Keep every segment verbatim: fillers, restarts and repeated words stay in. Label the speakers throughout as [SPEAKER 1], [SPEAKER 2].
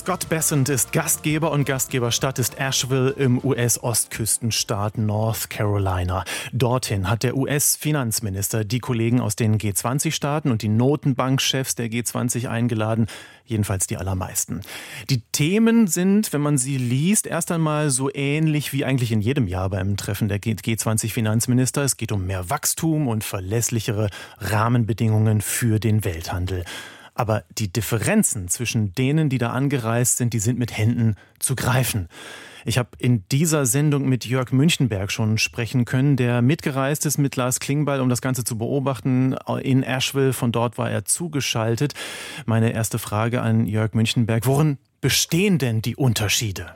[SPEAKER 1] Scott Bessent ist Gastgeber und Gastgeberstadt ist Asheville im U S-Ostküstenstaat North Carolina. Dorthin hat der U S-Finanzminister die Kollegen aus den G zwanzig-Staaten und die Notenbankchefs der G zwanzig eingeladen, jedenfalls die allermeisten. Die Themen sind, wenn man sie liest, erst einmal so ähnlich wie eigentlich in jedem Jahr beim Treffen der G zwanzig-Finanzminister. Es geht um mehr Wachstum und verlässlichere Rahmenbedingungen für den Welthandel. Aber die Differenzen zwischen denen, die da angereist sind, die sind mit Händen zu greifen. Ich habe in dieser Sendung mit Jörg Münchenberg schon sprechen können, der mitgereist ist mit Lars Klingbeil, um das Ganze zu beobachten in Asheville. Von dort war er zugeschaltet. Meine erste Frage an Jörg Münchenberg: Worin bestehen denn die Unterschiede?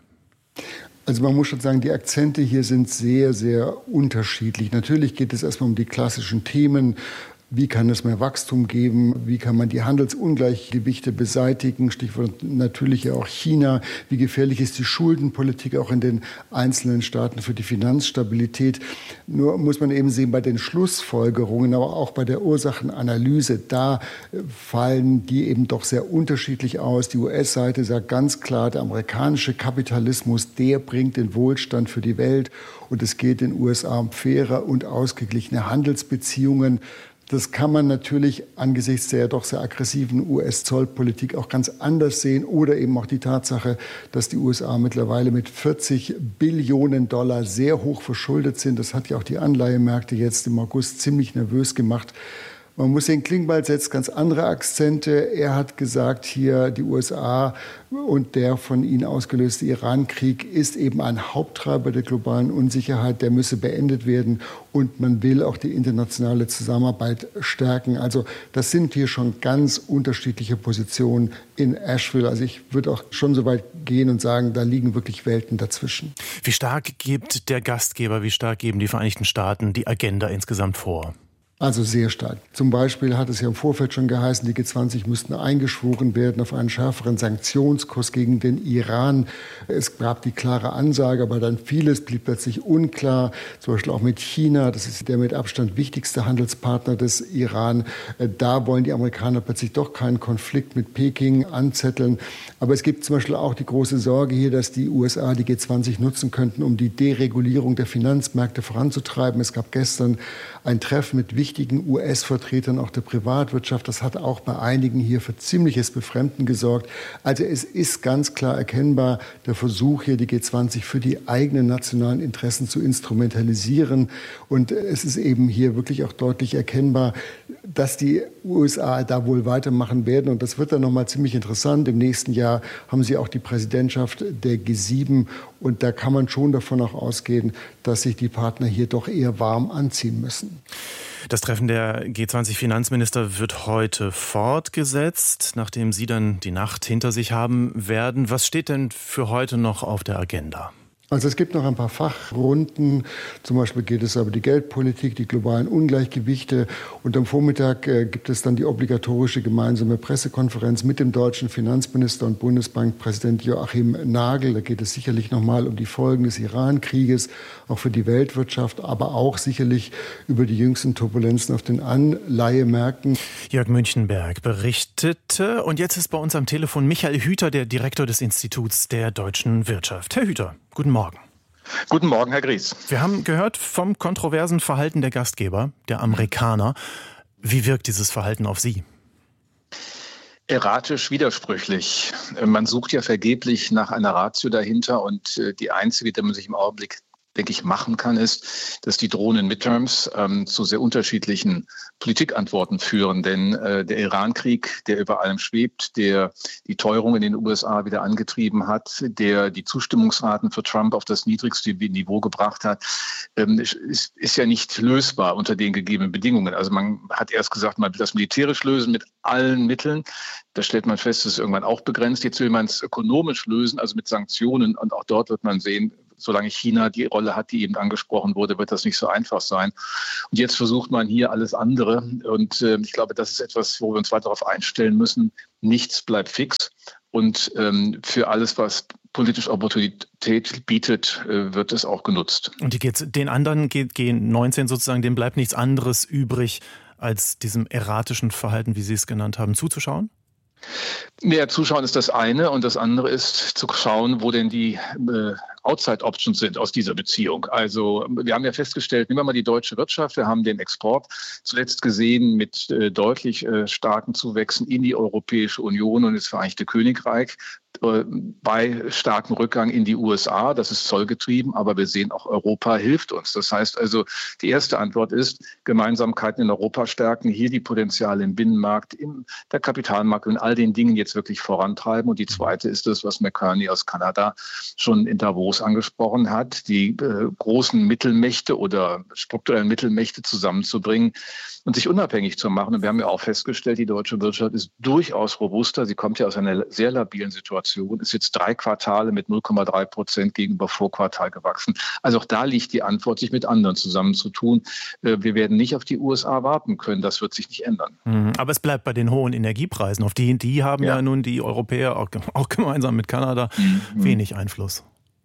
[SPEAKER 2] Also man muss schon sagen, die Akzente hier sind sehr, sehr unterschiedlich. Natürlich geht es erstmal um die klassischen Themen. Wie kann es mehr Wachstum geben? Wie kann man die Handelsungleichgewichte beseitigen? Stichwort natürlich ja auch China. Wie gefährlich ist die Schuldenpolitik auch in den einzelnen Staaten für die Finanzstabilität? Nur muss man eben sehen, bei den Schlussfolgerungen, aber auch bei der Ursachenanalyse, da fallen die eben doch sehr unterschiedlich aus. Die U S-Seite sagt ganz klar, der amerikanische Kapitalismus, der bringt den Wohlstand für die Welt. Und es geht in den U S A um faire und ausgeglichene Handelsbeziehungen. Das kann man natürlich angesichts der doch sehr aggressiven U S-Zollpolitik auch ganz anders sehen. Oder eben auch die Tatsache, dass die U S A mittlerweile mit vierzig Billionen Dollar sehr hoch verschuldet sind. Das hat ja auch die Anleihemärkte jetzt im August ziemlich nervös gemacht. Man muss sehen, Klingbeil setzt ganz andere Akzente. Er hat gesagt, hier die U S A und der von ihnen ausgelöste Iran-Krieg ist eben ein Haupttreiber der globalen Unsicherheit. Der müsse beendet werden und man will auch die internationale Zusammenarbeit stärken. Also das sind hier schon ganz unterschiedliche Positionen in Asheville. Also ich würde auch schon so weit gehen und sagen, da liegen wirklich Welten dazwischen.
[SPEAKER 1] Wie stark gibt der Gastgeber, wie stark geben die Vereinigten Staaten die Agenda insgesamt vor?
[SPEAKER 2] Also sehr stark. Zum Beispiel hat es ja im Vorfeld schon geheißen, die G zwanzig müssten eingeschworen werden auf einen schärferen Sanktionskurs gegen den Iran. Es gab die klare Ansage, aber dann vieles blieb plötzlich unklar. Zum Beispiel auch mit China, das ist der mit Abstand wichtigste Handelspartner des Iran. Da wollen die Amerikaner plötzlich doch keinen Konflikt mit Peking anzetteln. Aber es gibt zum Beispiel auch die große Sorge hier, dass die U S A die G zwanzig nutzen könnten, um die Deregulierung der Finanzmärkte voranzutreiben. Es gab gestern ein Treffen mit wichtigen U S-Vertretern auch der Privatwirtschaft. Das hat auch bei einigen hier für ziemliches Befremden gesorgt. Also es ist ganz klar erkennbar, der Versuch hier, die G zwanzig für die eigenen nationalen Interessen zu instrumentalisieren. Und es ist eben hier wirklich auch deutlich erkennbar, dass die U S A da wohl weitermachen werden. Und das wird dann nochmal ziemlich interessant. Im nächsten Jahr haben sie auch die Präsidentschaft der G sieben. Und da kann man schon davon auch ausgehen, dass sich die Partner hier doch eher warm anziehen müssen.
[SPEAKER 1] Das Treffen der G zwanzig-Finanzminister wird heute fortgesetzt, nachdem Sie dann die Nacht hinter sich haben werden. Was steht denn für heute noch auf der Agenda?
[SPEAKER 2] Also es gibt noch ein paar Fachrunden. Zum Beispiel geht es über die Geldpolitik, die globalen Ungleichgewichte. Und am Vormittag äh, gibt es dann die obligatorische gemeinsame Pressekonferenz mit dem deutschen Finanzminister und Bundesbankpräsident Joachim Nagel. Da geht es sicherlich noch mal um die Folgen des Iran-Krieges, auch für die Weltwirtschaft, aber auch sicherlich über die jüngsten Turbulenzen auf den Anleihemärkten.
[SPEAKER 1] Jörg Münchenberg berichtete. Und jetzt ist bei uns am Telefon Michael Hüter, der Direktor des Instituts der deutschen Wirtschaft. Herr Hüter, guten Morgen.
[SPEAKER 3] Guten Morgen, Herr Gries.
[SPEAKER 1] Wir haben gehört vom kontroversen Verhalten der Gastgeber, der Amerikaner. Wie wirkt dieses Verhalten auf Sie?
[SPEAKER 3] Erratisch, widersprüchlich. Man sucht ja vergeblich nach einer Ratio dahinter und die einzige, die man sich im Augenblick, denke ich, machen kann, ist, dass die drohenden Midterms ähm, zu sehr unterschiedlichen Politikantworten führen. Denn äh, der Iran-Krieg, der über allem schwebt, der die Teuerung in den U S A wieder angetrieben hat, der die Zustimmungsraten für Trump auf das niedrigste Niveau gebracht hat, ähm, ist, ist ja nicht lösbar unter den gegebenen Bedingungen. Also man hat erst gesagt, man will das militärisch lösen mit allen Mitteln. Da stellt man fest, es ist irgendwann auch begrenzt. Jetzt will man es ökonomisch lösen, also mit Sanktionen. Und auch dort wird man sehen, solange China die Rolle hat, die eben angesprochen wurde, wird das nicht so einfach sein. Und jetzt versucht man hier alles andere. Und äh, ich glaube, das ist etwas, wo wir uns weiter darauf einstellen müssen. Nichts bleibt fix. Und ähm, für alles, was politische Opportunität bietet, äh, wird es auch genutzt.
[SPEAKER 1] Und die geht's, den anderen G neunzehn sozusagen, dem bleibt nichts anderes übrig, als diesem erratischen Verhalten, wie Sie es genannt haben, zuzuschauen?
[SPEAKER 3] Mehr zuschauen ist das eine und das andere ist zu schauen, wo denn die äh, Outside-Options sind aus dieser Beziehung. Also wir haben ja festgestellt, nehmen wir mal die deutsche Wirtschaft, wir haben den Export zuletzt gesehen mit äh, deutlich äh, starken Zuwächsen in die Europäische Union und das Vereinigte Königreich, äh, bei starkem Rückgang in die U S A. Das ist zollgetrieben, aber wir sehen auch, Europa hilft uns. Das heißt also, die erste Antwort ist, Gemeinsamkeiten in Europa stärken, hier die Potenziale im Binnenmarkt, in der Kapitalmarkt und all den Dingen jetzt wirklich vorantreiben. Und die zweite ist das, was McCartney aus Kanada schon in Davos angesprochen hat, die äh, großen Mittelmächte oder strukturellen Mittelmächte zusammenzubringen und sich unabhängig zu machen. Und wir haben ja auch festgestellt, die deutsche Wirtschaft ist durchaus robuster. Sie kommt ja aus einer sehr labilen Situation, ist jetzt drei Quartale mit null Komma drei Prozent gegenüber Vorquartal gewachsen. Also auch da liegt die Antwort, sich mit anderen zusammenzutun. Äh, wir werden nicht auf die U S A warten können. Das wird sich nicht ändern.
[SPEAKER 1] Aber es bleibt bei den hohen Energiepreisen. Auf die, die haben ja, ja nun die Europäer auch, auch gemeinsam mit Kanada mhm. wenig Einfluss.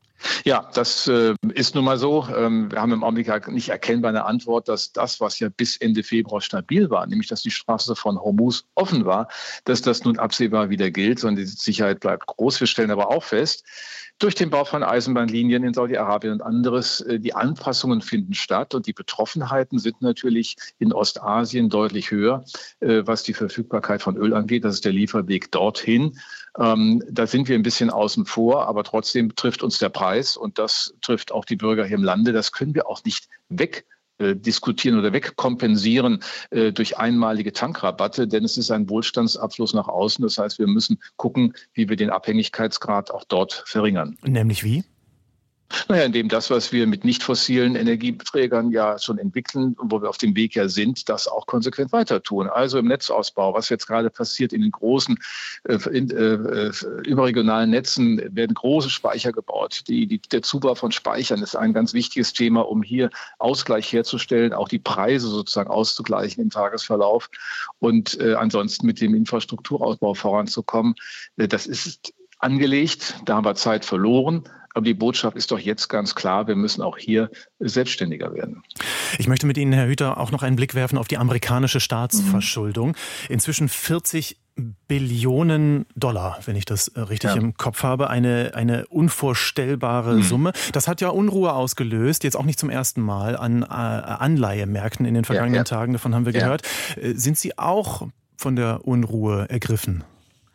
[SPEAKER 3] Ja, das äh, ist nun mal so. Ähm, wir haben im Augenblick nicht erkennbar eine Antwort, dass das, was ja bis Ende Februar stabil war, nämlich dass die Straße von Hormuz offen war, dass das nun absehbar wieder gilt, sondern die Sicherheit bleibt groß. Wir stellen aber auch fest, durch den Bau von Eisenbahnlinien in Saudi-Arabien und anderes, äh, die Anpassungen finden statt und die Betroffenheiten sind natürlich in Ostasien deutlich höher, äh, was die Verfügbarkeit von Öl angeht. Das ist der Lieferweg dorthin. Ähm, da sind wir ein bisschen außen vor, aber trotzdem trifft uns der Preis und das trifft auch die Bürger hier im Lande. Das können wir auch nicht weg äh, diskutieren oder wegkompensieren äh, durch einmalige Tankrabatte, denn es ist ein Wohlstandsabfluss nach außen. Das heißt, wir müssen gucken, wie wir den Abhängigkeitsgrad auch dort verringern.
[SPEAKER 1] Nämlich wie?
[SPEAKER 3] Naja, indem das, was wir mit nicht fossilen Energieträgern ja schon entwickeln und wo wir auf dem Weg ja sind, das auch konsequent weiter tun. Also im Netzausbau, was jetzt gerade passiert in den großen äh, in, äh, überregionalen Netzen, werden große Speicher gebaut. Die, die, der Zubau von Speichern ist ein ganz wichtiges Thema, um hier Ausgleich herzustellen, auch die Preise sozusagen auszugleichen im Tagesverlauf und äh, ansonsten mit dem Infrastrukturausbau voranzukommen. Äh, das ist angelegt, da haben wir Zeit verloren. Aber die Botschaft ist doch jetzt ganz klar, wir müssen auch hier selbstständiger werden.
[SPEAKER 1] Ich möchte mit Ihnen, Herr Hüter, auch noch einen Blick werfen auf die amerikanische Staatsverschuldung. Mhm. Inzwischen vierzig Billionen Dollar, wenn ich das richtig ja. im Kopf habe. Eine, eine unvorstellbare mhm. Summe. Das hat ja Unruhe ausgelöst, jetzt auch nicht zum ersten Mal, an äh, Anleihemärkten in den vergangenen ja, ja. Tagen. Davon haben wir ja. gehört. Sind Sie auch von der Unruhe ergriffen?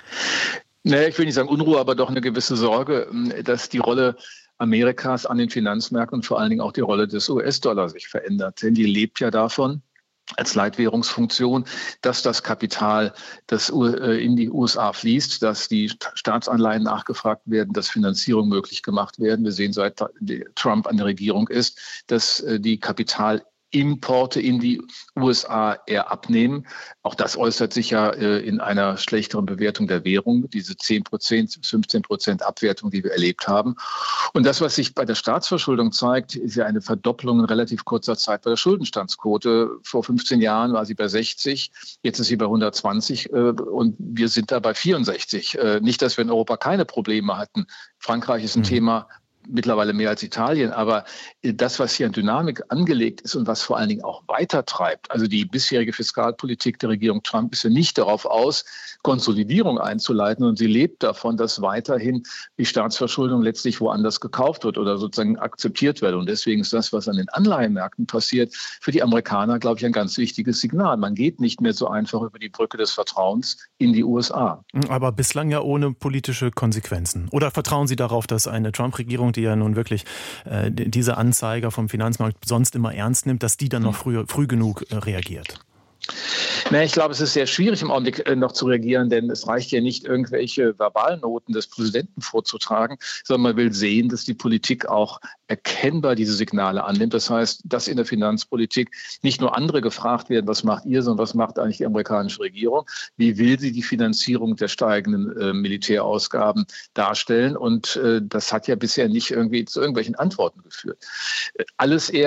[SPEAKER 3] Nee, ich will nicht sagen Unruhe, aber doch eine gewisse Sorge, dass die Rolle Amerikas an den Finanzmärkten und vor allen Dingen auch die Rolle des U S-Dollar sich verändert. Denn die lebt ja davon, als Leitwährungsfunktion, dass das Kapital, das in die U S A fließt, dass die Staatsanleihen nachgefragt werden, dass Finanzierung möglich gemacht werden. Wir sehen, seit Trump an der Regierung ist, dass die Kapital Importe in die U S A eher abnehmen. Auch das äußert sich ja äh, in einer schlechteren Bewertung der Währung, diese zehn Prozent, fünfzehn Prozent Abwertung, die wir erlebt haben. Und das, was sich bei der Staatsverschuldung zeigt, ist ja eine Verdopplung in relativ kurzer Zeit bei der Schuldenstandsquote. Vor fünfzehn Jahren war sie bei sechzig, jetzt ist sie bei hundertzwanzig äh, und wir sind da bei vierundsechzig. Äh, nicht, dass wir in Europa keine Probleme hatten. Frankreich ist ein mhm. Thema, mittlerweile mehr als Italien, aber das, was hier an Dynamik angelegt ist und was vor allen Dingen auch weitertreibt, also die bisherige Fiskalpolitik der Regierung Trump ist ja nicht darauf aus, Konsolidierung einzuleiten und sie lebt davon, dass weiterhin die Staatsverschuldung letztlich woanders gekauft wird oder sozusagen akzeptiert wird. Und deswegen ist das, was an den Anleihenmärkten passiert, für die Amerikaner, glaube ich, ein ganz wichtiges Signal. Man geht nicht mehr so einfach über die Brücke des Vertrauens in die U S A.
[SPEAKER 1] Aber bislang ja ohne politische Konsequenzen. Oder vertrauen Sie darauf, dass eine Trump-Regierung, die ja nun wirklich äh, diese Anzeiger vom Finanzmarkt sonst immer ernst nimmt, dass die dann noch früh, früh genug äh, reagiert?
[SPEAKER 3] Na, ich glaube, es ist sehr schwierig im Augenblick äh, noch zu reagieren, denn es reicht ja nicht, irgendwelche Verbalnoten des Präsidenten vorzutragen, sondern man will sehen, dass die Politik auch erkennbar diese Signale annimmt. Das heißt, dass in der Finanzpolitik nicht nur andere gefragt werden, was macht ihr, sondern was macht eigentlich die amerikanische Regierung? Wie will sie die Finanzierung der steigenden äh, Militärausgaben darstellen? Und äh, das hat ja bisher nicht irgendwie zu irgendwelchen Antworten geführt. Alles eher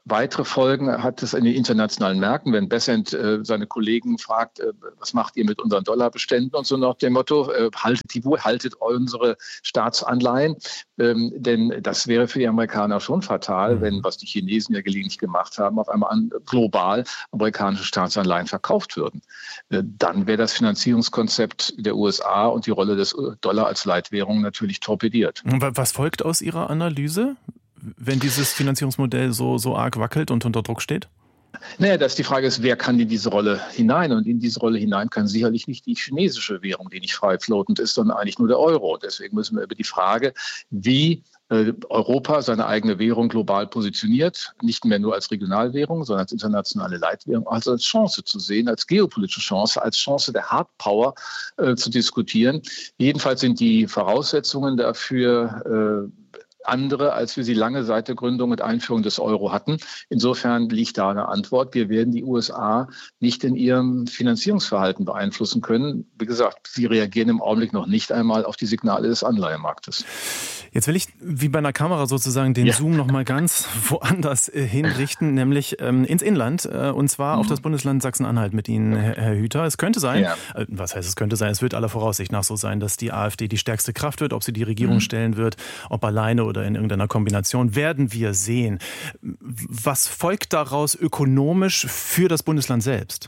[SPEAKER 3] Weitere Folgen hat es in den internationalen Märkten, wenn Bessent äh, seine Kollegen fragt, äh, was macht ihr mit unseren Dollarbeständen und so nach dem Motto, äh, haltet die wohl, haltet unsere Staatsanleihen. Ähm, denn das wäre für die Amerikaner schon fatal, mhm. wenn, was die Chinesen ja gelegentlich gemacht haben, auf einmal an, global amerikanische Staatsanleihen verkauft würden. Äh, dann wäre das Finanzierungskonzept der U S A und die Rolle des Dollar als Leitwährung natürlich torpediert.
[SPEAKER 1] Was folgt aus Ihrer Analyse, wenn dieses Finanzierungsmodell so, so arg wackelt und unter Druck steht?
[SPEAKER 3] Naja, dass die Frage ist, wer kann in diese Rolle hinein? Und in diese Rolle hinein kann sicherlich nicht die chinesische Währung, die nicht frei floatend ist, sondern eigentlich nur der Euro. Deswegen müssen wir über die Frage, wie äh, Europa seine eigene Währung global positioniert, nicht mehr nur als Regionalwährung, sondern als internationale Leitwährung, also als Chance zu sehen, als geopolitische Chance, als Chance der Hardpower äh, zu diskutieren. Jedenfalls sind die Voraussetzungen dafür äh, andere, als wir sie lange seit der Gründung und Einführung des Euro hatten. Insofern liegt da eine Antwort. Wir werden die U S A nicht in ihrem Finanzierungsverhalten beeinflussen können. Wie gesagt, sie reagieren im Augenblick noch nicht einmal auf die Signale des Anleihemarktes.
[SPEAKER 1] Jetzt will ich wie bei einer Kamera sozusagen den ja. Zoom noch mal ganz woanders äh, hinrichten, nämlich ähm, ins Inland, äh, und zwar mhm. auf das Bundesland Sachsen-Anhalt mit Ihnen, Herr, Herr Hüter. Es könnte sein, ja. äh, was heißt es könnte sein, es wird aller Voraussicht nach so sein, dass die AfD die stärkste Kraft wird, ob sie die Regierung mhm. stellen wird, ob alleine oder in irgendeiner Kombination, werden wir sehen. Was folgt daraus ökonomisch für das Bundesland selbst?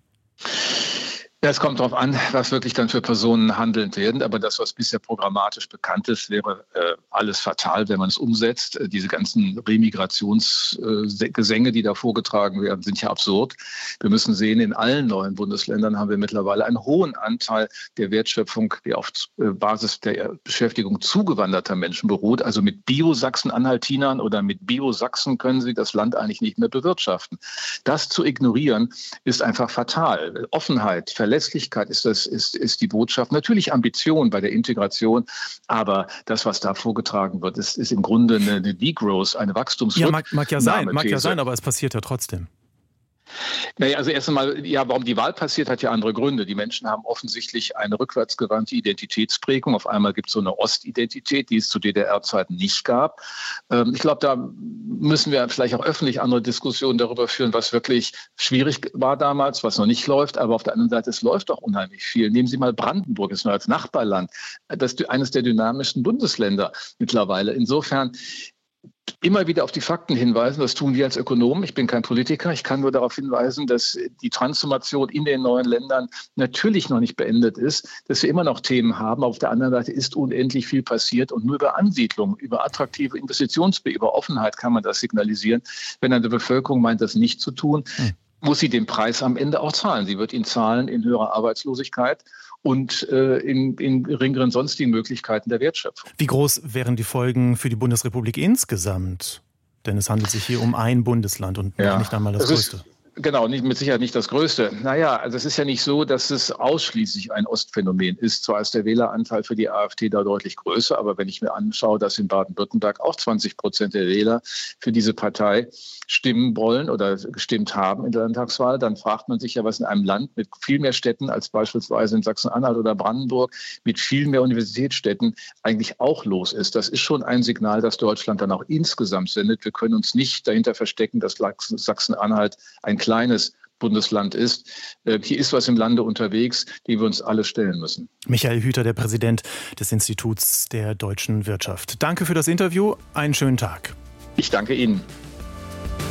[SPEAKER 3] Ja, es kommt darauf an, was wirklich dann für Personen handelnd werden. Aber das, was bisher programmatisch bekannt ist, wäre äh, alles fatal, wenn man es umsetzt. Äh, diese ganzen Remigrationsgesänge, äh, die da vorgetragen werden, sind ja absurd. Wir müssen sehen, in allen neuen Bundesländern haben wir mittlerweile einen hohen Anteil der Wertschöpfung, die auf äh, Basis der Beschäftigung zugewanderter Menschen beruht. Also mit Bio-Sachsen-Anhaltinern oder mit Bio-Sachsen können sie das Land eigentlich nicht mehr bewirtschaften. Das zu ignorieren, ist einfach fatal. Offenheit, Verletzlichkeit, Verlässlichkeit ist, das, ist, ist die Botschaft. Natürlich Ambition bei der Integration, aber das, was da vorgetragen wird, ist, ist im Grunde eine, eine Degrowth, eine Wachstumsrücknahme.
[SPEAKER 1] Ja, mag, mag ja sein, mag ja sein, aber es passiert ja trotzdem.
[SPEAKER 3] Naja, also erst einmal, ja, warum die Wahl passiert, hat ja andere Gründe. Die Menschen haben offensichtlich eine rückwärtsgewandte Identitätsprägung. Auf einmal gibt es so eine Ostidentität, die es zu D D R-Zeiten nicht gab. Ähm, ich glaube, da müssen wir vielleicht auch öffentlich andere Diskussionen darüber führen, was wirklich schwierig war damals, was noch nicht läuft. Aber auf der anderen Seite, es läuft doch unheimlich viel. Nehmen Sie mal Brandenburg, das ist nur als Nachbarland. Das ist eines der dynamischsten Bundesländer mittlerweile. Insofern immer wieder auf die Fakten hinweisen, das tun wir als Ökonomen. Ich bin kein Politiker, ich kann nur darauf hinweisen, dass die Transformation in den neuen Ländern natürlich noch nicht beendet ist, dass wir immer noch Themen haben. Auf der anderen Seite ist unendlich viel passiert und nur über Ansiedlung, über attraktive Investitionsbe, über Offenheit kann man das signalisieren. Wenn eine Bevölkerung meint, das nicht zu tun, hm. muss sie den Preis am Ende auch zahlen. Sie wird ihn zahlen in höherer Arbeitslosigkeit und äh, in, in geringeren sonstigen Möglichkeiten der Wertschöpfung.
[SPEAKER 1] Wie groß wären die Folgen für die Bundesrepublik insgesamt? Denn es handelt sich hier um ein Bundesland und ja, nicht einmal das, das größte.
[SPEAKER 3] Ist, genau, nicht, mit Sicherheit nicht das Größte. Naja, also es ist ja nicht so, dass es ausschließlich ein Ostphänomen ist. Zwar ist der Wähleranteil für die AfD da deutlich größer, aber wenn ich mir anschaue, dass in Baden-Württemberg auch zwanzig Prozent der Wähler für diese Partei stimmen wollen oder gestimmt haben in der Landtagswahl, dann fragt man sich ja, was in einem Land mit viel mehr Städten als beispielsweise in Sachsen-Anhalt oder Brandenburg, mit viel mehr Universitätsstädten eigentlich auch los ist. Das ist schon ein Signal, das Deutschland dann auch insgesamt sendet. Wir können uns nicht dahinter verstecken, dass Sachsen-Anhalt ein kleines Bundesland ist. Hier ist was im Lande unterwegs, dem wir uns alle stellen müssen.
[SPEAKER 1] Michael Hüter, der Präsident des Instituts der deutschen Wirtschaft. Danke für das Interview. Einen schönen Tag.
[SPEAKER 3] Ich danke Ihnen.